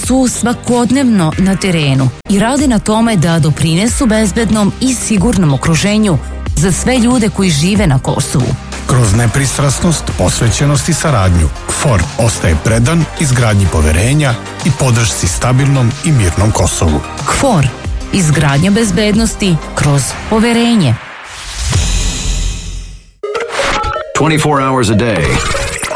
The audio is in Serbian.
su svakodnevno na terenu i rade na tome da doprinesu bezbednom i sigurnom okruženju za sve ljude koji žive na Kosovu. Kroz nepristrasnost, posvećenost i saradnju, KFOR ostaje predan izgradnji poverenja i podršci stabilnom i mirnom Kosovu. KFOR, izgradnja bezbednosti kroz poverenje. 24 hours a day,